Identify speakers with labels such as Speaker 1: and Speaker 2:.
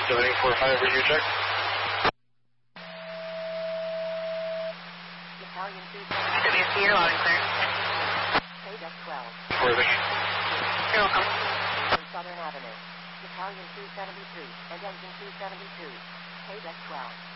Speaker 1: 745, review check.
Speaker 2: Italian 272. WC, you're loud and clear. KDEC 12.
Speaker 1: For the...
Speaker 2: You're welcome. Southern Avenue. Italian 273 and engine 272. KDEC 12.